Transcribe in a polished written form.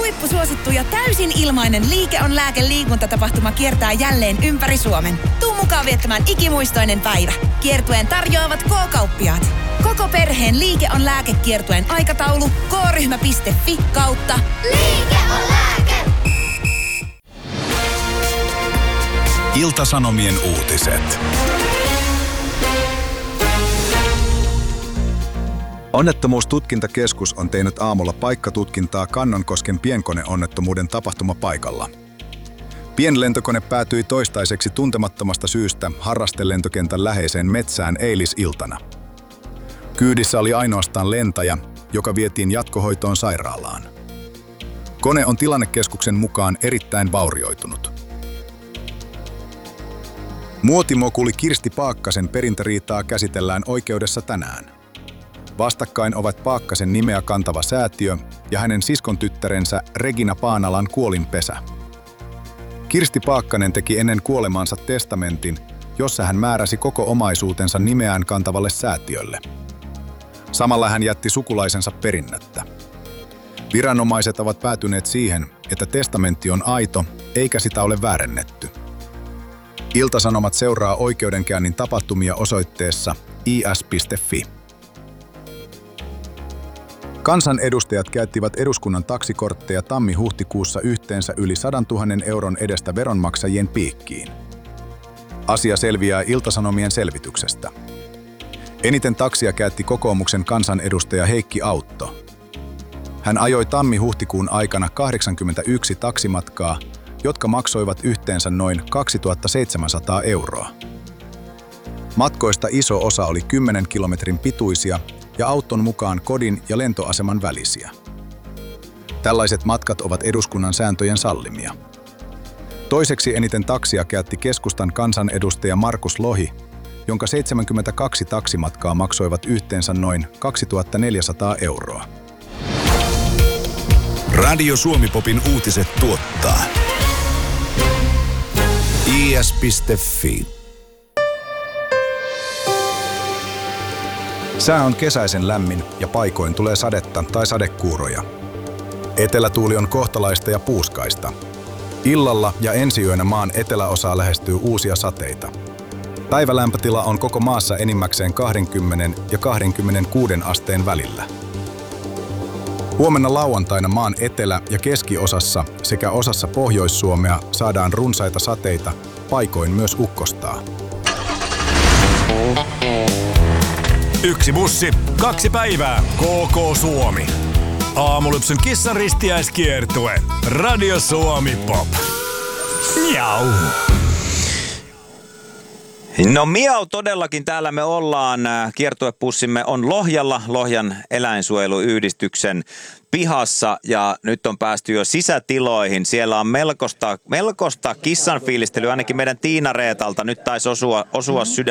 Huippusuosittu ja täysin ilmainen Liike on lääke -liikuntatapahtuma kiertää jälleen ympäri Suomen. Tuu mukaan viettämään ikimuistoinen päivä. Kiertueen tarjoavat K-kauppiaat. Koko perheen Liike on lääkekiertueen aikataulu k-ryhmä.fi/. Liike on lääke! Ilta-Sanomien uutiset. Onnettomuustutkintakeskus on tehnyt aamulla paikkatutkintaa Kannonkosken pienkoneonnettomuuden tapahtumapaikalla. Pienlentokone päätyi toistaiseksi tuntemattomasta syystä harrastelentokentän läheiseen metsään eilisiltana. Kyydissä oli ainoastaan lentäjä, joka vietiin jatkohoitoon sairaalaan. Kone on tilannekeskuksen mukaan erittäin vaurioitunut. Muotimokuli Kirsti Paakkasen perintäriitaa käsitellään oikeudessa tänään. Vastakkain ovat Paakkasen nimeä kantava säätiö ja hänen siskontyttärensä Regina Paanalan kuolinpesä. Kirsti Paakkanen teki ennen kuolemaansa testamentin, jossa hän määräsi koko omaisuutensa nimeään kantavalle säätiölle. Samalla hän jätti sukulaisensa perinnöttä. Viranomaiset ovat päätyneet siihen, että testamentti on aito, eikä sitä ole väärennetty. Ilta-Sanomat seuraa oikeudenkäynnin tapahtumia osoitteessa is.fi. Kansanedustajat käyttivät eduskunnan taksikortteja tammi-huhtikuussa yhteensä yli 100 000 euron edestä veronmaksajien piikkiin. Asia selviää Ilta-Sanomien selvityksestä. Eniten taksia käytti kokoomuksen kansanedustaja Heikki Autto. Hän ajoi tammi-huhtikuun aikana 81 taksimatkaa, jotka maksoivat yhteensä noin 2 700 euroa. Matkoista iso osa oli 10 kilometrin pituisia ja Auton mukaan kodin ja lentoaseman välisiä. Tällaiset matkat ovat eduskunnan sääntöjen sallimia. Toiseksi eniten taksia käytti keskustan kansanedustaja Markus Lohi, jonka 72 taksimatkaa maksoivat yhteensä noin 2 400 euroa. Radio Suomi-popin uutiset tuottaa is.fi. Sää on kesäisen lämmin ja paikoin tulee sadetta tai sadekuuroja. Etelätuuli on kohtalaista ja puuskaista. Illalla ja ensiyönä maan eteläosaa lähestyy uusia sateita. Päivälämpötila on koko maassa enimmäkseen 20 ja 26 asteen välillä. Huomenna lauantaina maan etelä- ja keskiosassa sekä osassa Pohjois-Suomea saadaan runsaita sateita, paikoin myös ukkostaa. 1 bussi, 2 päivää. KK Suomi. Aamulypsyn kissan ristiäiskiertue. Radio Suomi Pop. Miau. No miau todellakin, täällä me ollaan. Kiertuepussimme on Lohjalla, Lohjan eläinsuojeluyhdistyksen pihassa ja nyt on päästy jo sisätiloihin. Siellä on melkoista kissan fiilistelyä, ainakin meidän Tiina Reetalta. Nyt taisi osua sydän.